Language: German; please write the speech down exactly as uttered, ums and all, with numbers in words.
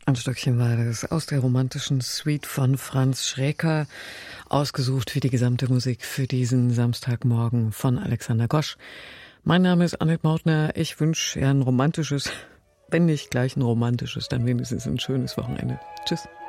Ein Stückchen war das aus der romantischen Suite von Franz Schreker, ausgesucht wie die gesamte Musik für diesen Samstagmorgen von Alexander Gosch. Mein Name ist Annette Mautner. Ich wünsche ja ein romantisches, wenn nicht gleich ein romantisches, dann wenigstens ein schönes Wochenende. Tschüss.